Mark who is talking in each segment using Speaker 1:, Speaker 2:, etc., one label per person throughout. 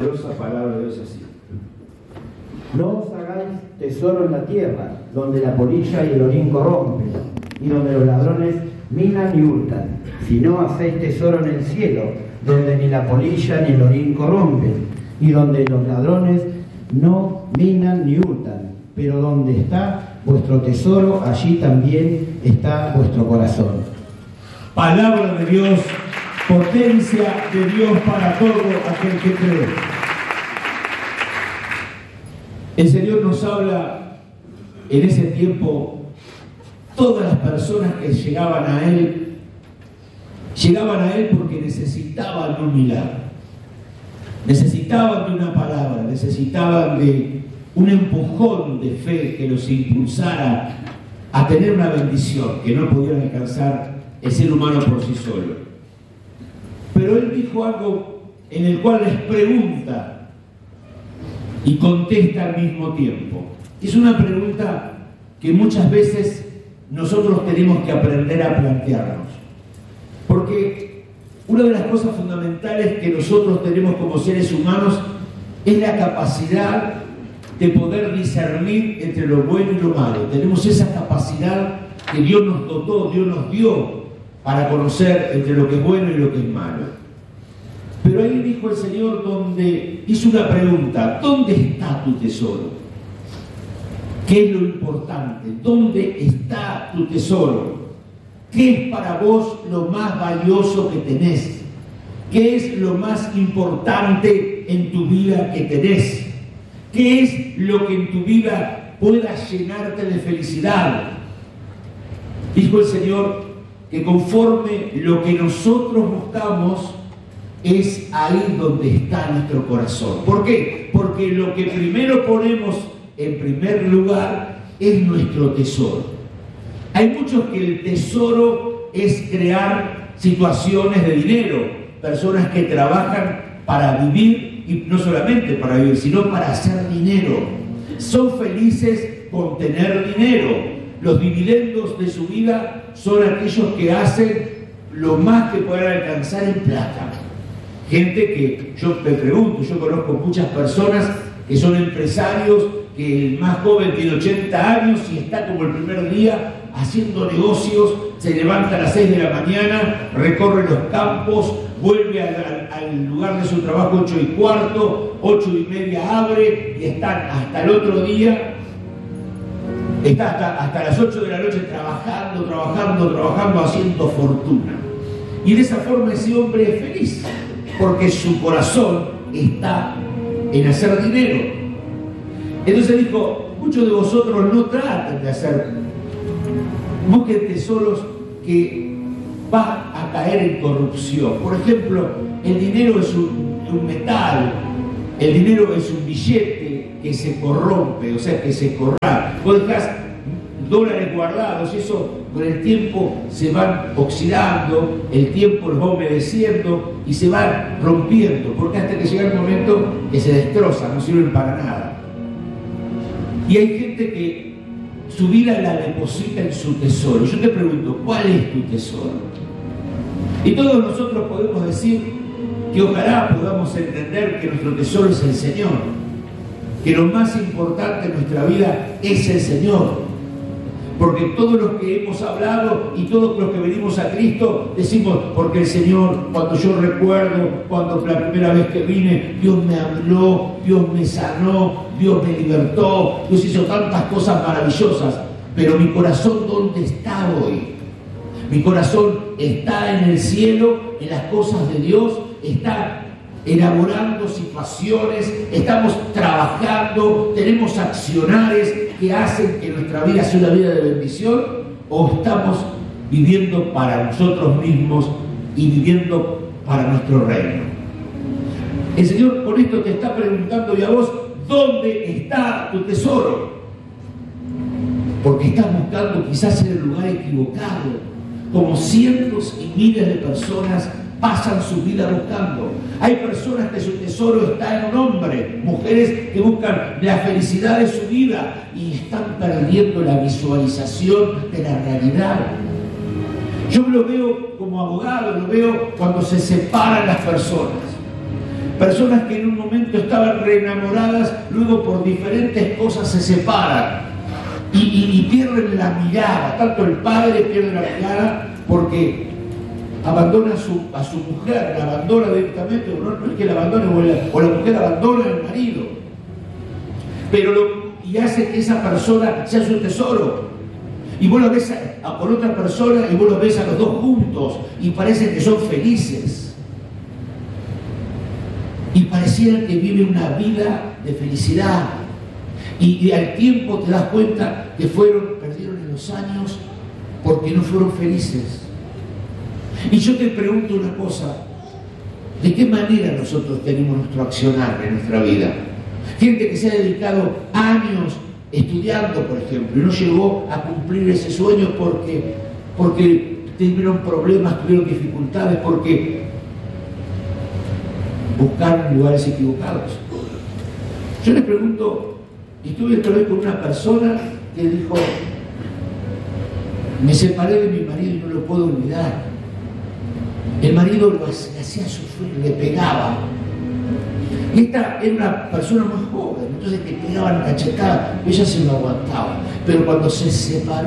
Speaker 1: poderosa palabra de Dios así: no os hagáis tesoro en la tierra, donde la polilla y el orín corrompen, y donde los ladrones minan y hurtan, sino hacéis tesoro en el cielo, donde ni la polilla ni el orín corrompen, y donde los ladrones no minan ni hurtan, pero donde está vuestro tesoro, allí también está vuestro corazón.
Speaker 2: Palabra de Dios, potencia de Dios para todo aquel que cree. El Señor nos habla en ese tiempo. Todas las personas que llegaban a Él porque necesitaban un milagro, necesitaban de una palabra, necesitaban de un empujón de fe que los impulsara a tener una bendición que no podían alcanzar el ser humano por sí solo. Pero Él dijo algo en el cual les pregunta y contesta al mismo tiempo. Es una pregunta que muchas veces nosotros tenemos que aprender a plantearnos. Porque una de las cosas fundamentales que nosotros tenemos como seres humanos es la capacidad de poder discernir entre lo bueno y lo malo. Tenemos esa capacidad que Dios nos dotó, Dios nos dio para conocer entre lo que es bueno y lo que es malo. Pero ahí dijo el Señor, donde hizo una pregunta: ¿dónde está tu tesoro? ¿Qué es lo importante? ¿Dónde está tu tesoro? ¿Qué es para vos lo más valioso que tenés? ¿Qué es lo más importante en tu vida que tenés? ¿Qué es lo que en tu vida pueda llenarte de felicidad? Dijo el Señor que conforme lo que nosotros buscamos es ahí donde está nuestro corazón. ¿Por qué? Porque lo que primero ponemos en primer lugar es nuestro tesoro. Hay muchos que el tesoro es crear situaciones de dinero, personas que trabajan para vivir, y no solamente para vivir, sino para hacer dinero. Son felices con tener dinero. Los dividendos de su vida son aquellos que hacen lo más que puedan alcanzar en plata. Gente que, yo me pregunto, yo conozco muchas personas que son empresarios, que el más joven tiene 80 años y está como el primer día haciendo negocios, se levanta a las 6 de la mañana, recorre los campos, vuelve al lugar de su trabajo 8:15, 8:30 abre y están hasta el otro día, está hasta las 8 de la noche trabajando, haciendo fortuna. Y de esa forma ese hombre es feliz, porque su corazón está en hacer dinero. Entonces dijo: muchos de vosotros no traten de hacer, busquen tesoros que van a caer en corrupción. Por ejemplo, el dinero es un metal, el dinero es un billete que se corrompe, o sea, que se corrompe. Vos dejás dólares guardados y eso con el tiempo se van oxidando, el tiempo los va humedeciendo y se van rompiendo, porque hasta que llega el momento que se destrozan, no sirven para nada. Y hay gente que su vida la deposita en su tesoro. Yo te pregunto, ¿cuál es tu tesoro? Y todos nosotros podemos decir que ojalá podamos entender que nuestro tesoro es el Señor, que lo más importante en nuestra vida es el Señor. Porque todos los que hemos hablado y todos los que venimos a Cristo decimos: porque el Señor, cuando yo recuerdo, cuando la primera vez que vine, Dios me habló, Dios me sanó, Dios me libertó, Dios hizo tantas cosas maravillosas. Pero mi corazón, ¿dónde está hoy? Mi corazón está en el cielo, en las cosas de Dios, está elaborando situaciones, estamos trabajando, tenemos accionares que hacen que nuestra vida sea una vida de bendición, o estamos viviendo para nosotros mismos y viviendo para nuestro reino. El Señor con esto te está preguntando y a vos: ¿dónde está tu tesoro? Porque estás buscando quizás en el lugar equivocado, como cientos y miles de personas pasan su vida buscando. Hay personas que su tesoro está en un hombre, mujeres que buscan la felicidad de su vida y están perdiendo la visualización de la realidad. Yo lo veo como abogado, lo veo cuando se separan las personas. Personas que en un momento estaban reenamoradas, luego por diferentes cosas se separan y pierden la mirada. Tanto el padre pierde la mirada porque abandona a su mujer, la abandona directamente, no es que la abandone, o la mujer abandona al marido, y hace que esa persona sea su tesoro. Y vos lo ves con otra persona y vos lo ves a los dos juntos y parece que son felices. Y pareciera que viven una vida de felicidad. Y al tiempo te das cuenta que perdieron en los años porque no fueron felices. Y yo te pregunto una cosa, ¿de qué manera nosotros tenemos nuestro accionar en nuestra vida? Gente que se ha dedicado años estudiando, por ejemplo, y no llegó a cumplir ese sueño porque tuvieron problemas, tuvieron dificultades, porque buscaron lugares equivocados. Yo les pregunto, estuve otra vez con una persona que dijo, me separé de mi marido y no lo puedo olvidar. El marido le hacía sufrir, le pegaba. Y esta era una persona muy joven, entonces le pegaban cachetadas, ella se lo aguantaba. Pero cuando se separó,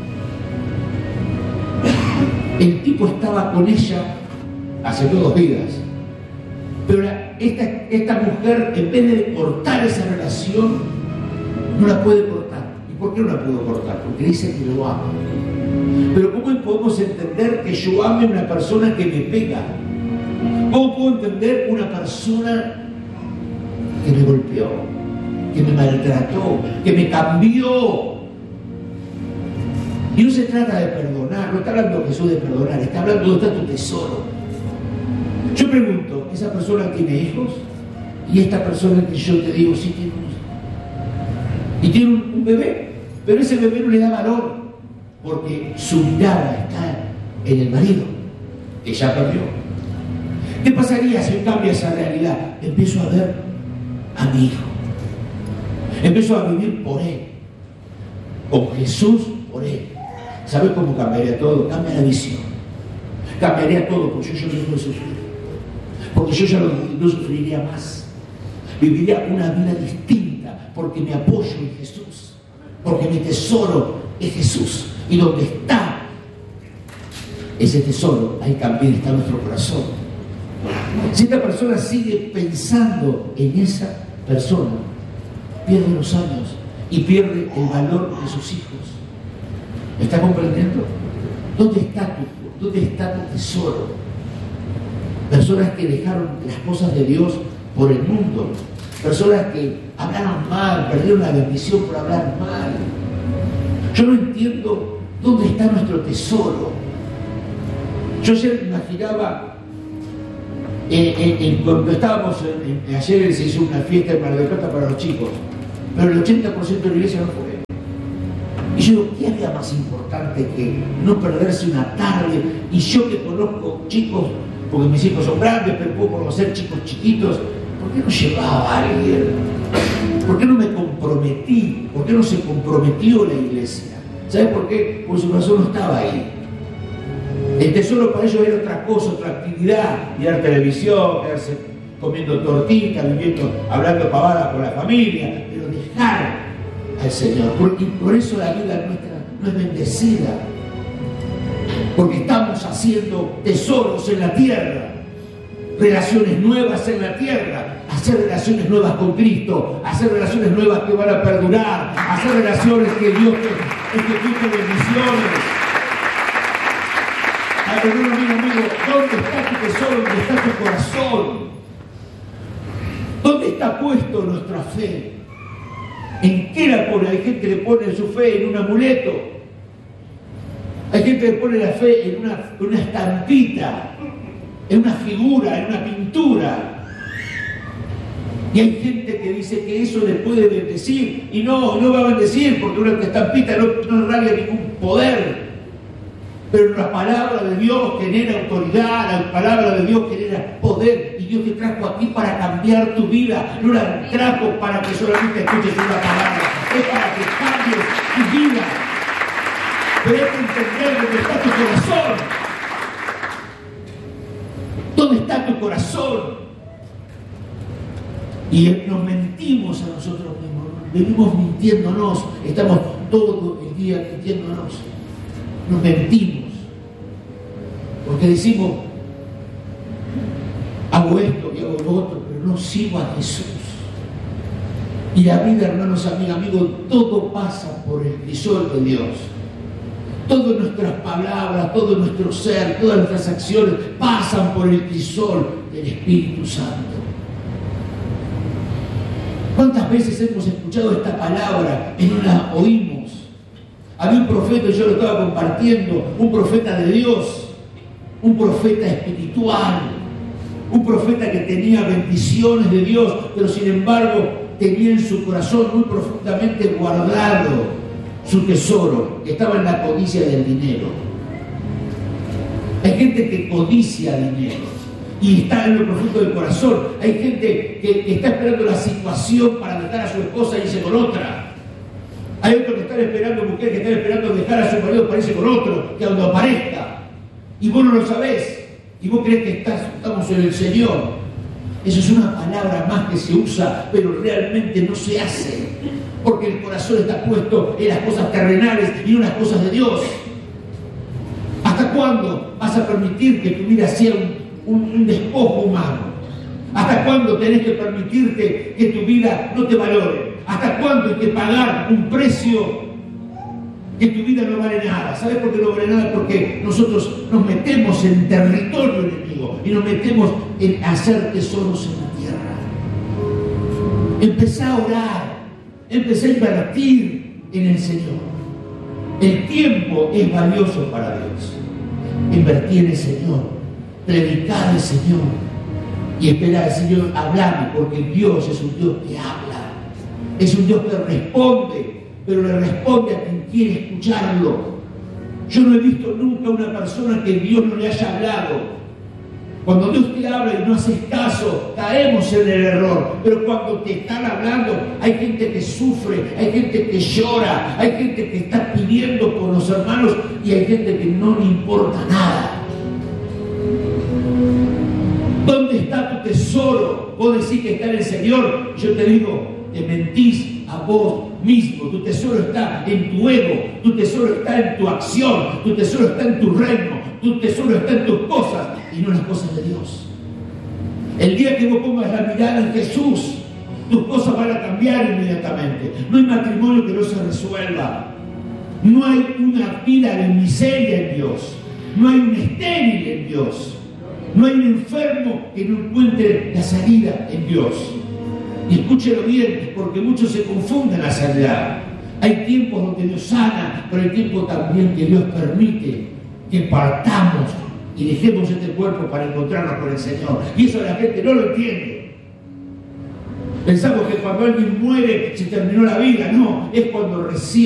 Speaker 2: el tipo estaba con ella hace 2 vidas. Pero esta mujer, en vez de cortar esa relación, no la puede cortar. ¿Y por qué no la puedo cortar? Porque dice que lo ama. Pero ¿cómo podemos entender que yo ame a una persona que me pega? ¿Cómo puedo entender una persona que me golpeó, que me maltrató, que me cambió? Y no se trata de perdonar, no está hablando Jesús de perdonar, está hablando de dónde está tu tesoro. Yo pregunto, ¿esa persona tiene hijos? Y esta persona que yo te digo, sí tiene hijos. Y tiene un bebé, pero ese bebé no le da valor, porque su mirada está en el marido, que ya perdió. ¿Qué pasaría si cambia esa realidad? Empiezo a ver a mi hijo. Empiezo a vivir por él. Con Jesús por él. ¿Sabes cómo cambiaría todo? Cambia la visión. Cambiaría todo, porque yo ya no dejo de sufrir. Porque yo ya no sufriría más. Viviría una vida distinta, porque me apoyo en Jesús. Porque mi tesoro es Jesús. Y donde está ese tesoro, ahí también está nuestro corazón. Si esta persona sigue pensando en esa persona, pierde los años y pierde el valor de sus hijos. ¿Me está comprendiendo? ¿Dónde está tu tesoro? Personas que dejaron las cosas de Dios por el mundo. Personas que hablaron mal, perdieron la bendición por hablar mal. Yo no entiendo dónde está nuestro tesoro. Yo ayer me imaginaba, cuando estábamos, ayer se hizo una fiesta en Mar del Plata para los chicos, pero el 80% de la iglesia no fue. Y yo digo, ¿qué había más importante que no perderse una tarde? Y yo que conozco chicos, porque mis hijos son grandes, pero puedo conocer chicos chiquitos, ¿por qué no llevaba a alguien? ¿Por qué no me comprometí? ¿Por qué no se comprometió la iglesia? ¿Sabes por qué? Porque su corazón no estaba ahí. El tesoro para ellos era otra cosa, otra actividad, mirar televisión, quedarse comiendo tortitas, hablando pavadas con la familia, pero dejar al Señor. Porque por eso la vida nuestra no es bendecida. Porque estamos haciendo tesoros en la tierra, relaciones nuevas en la tierra, hacer relaciones nuevas con Cristo, hacer relaciones nuevas que van a perdurar, hacer relaciones que Dios te bendiciones. Hermano, amigo, ¿dónde está tu tesoro? ¿Dónde está tu corazón? ¿Dónde está puesto nuestra fe? ¿En qué la pone? Hay gente que le pone su fe en un amuleto. Hay gente que pone la fe en una estampita, en una figura, en una pintura. Y hay gente que dice que eso le puede bendecir. Y no va a bendecir porque una estampita no irradia ningún poder. Pero la palabra de Dios genera autoridad, la palabra de Dios genera poder. Y Dios te trajo aquí para cambiar tu vida. No la trajo para que solamente escuches una palabra. Es para que cambies tu vida. Pero hay que entender dónde está tu corazón. ¿Dónde está tu corazón? Y nos mentimos a nosotros mismos, venimos mintiéndonos, estamos todo el día mintiéndonos, nos mentimos, porque decimos, hago esto y hago lo otro, pero no sigo a Jesús. Y la vida, hermanos, amigos, todo pasa por el crisol de Dios. Todas nuestras palabras, todo nuestro ser, todas nuestras acciones pasan por el crisol del Espíritu Santo. ¿Cuántas veces hemos escuchado esta palabra y no la oímos? Había un profeta, yo lo estaba compartiendo, un profeta de Dios, un profeta espiritual, un profeta que tenía bendiciones de Dios, pero sin embargo tenía en su corazón muy profundamente guardado su tesoro, que estaba en la codicia del dinero. Hay gente que codicia dinero y está en lo profundo del corazón. Hay gente que está esperando la situación para dejar a su esposa y irse con otra. Hay otros que están esperando, mujeres que están esperando dejar a su marido para irse con otro, que cuando aparezca. Y vos no lo sabés. Y vos crees que estamos en el Señor. Eso es una palabra más que se usa, pero realmente no se hace. Porque el corazón está puesto en las cosas terrenales y no en las cosas de Dios. ¿Hasta cuándo vas a permitir que tu vida sea un despojo humano? ¿Hasta cuándo tenés que permitirte que tu vida no te valore? ¿Hasta cuándo hay que pagar un precio que tu vida no vale nada? ¿Sabes por qué no vale nada? Porque nosotros nos metemos en territorio enemigo y nos metemos en hacer tesoros en la tierra. Empezá a orar, empecé a invertir en el Señor. El tiempo es valioso para Dios. Invertí en el Señor, predicar al Señor y esperar al Señor, hablame, porque Dios es un Dios que habla, es un Dios que responde, pero le responde a quien quiere escucharlo. Yo no he visto nunca una persona que Dios no le haya hablado. Cuando Dios te habla y no haces caso, caemos en el error. Pero cuando te están hablando, hay gente que sufre, hay gente que llora, hay gente que está pidiendo por los hermanos y hay gente que no le importa nada. ¿Dónde está tu tesoro? Vos decís que está en el Señor. Yo te digo, te mentís a vos mismo. Tu tesoro está en tu ego, tu tesoro está en tu acción, tu tesoro está en tu reino, tu tesoro está en tus cosas y no en las cosas de Dios. El día que vos pongas la mirada en Jesús, tus cosas van a cambiar inmediatamente. No hay matrimonio que no se resuelva. No hay una vida de miseria en Dios. No hay un estéril en Dios. No hay un enfermo que no encuentre la salida en Dios. Y escúchelo bien, porque muchos se confunden la sanidad. Hay tiempos donde Dios sana, pero hay tiempos también que Dios permite que partamos y dejemos este cuerpo para encontrarnos con el Señor. Y eso la gente no lo entiende. Pensamos que cuando alguien muere se terminó la vida. No, es cuando recién